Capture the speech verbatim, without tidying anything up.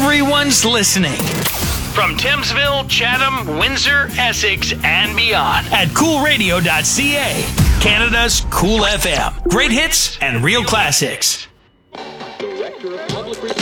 Everyone's listening. From Thamesville, Chatham, Windsor, Essex, and beyond at cool radio dot c a. Canada's Cool F M. Great hits and real classics. Director of Public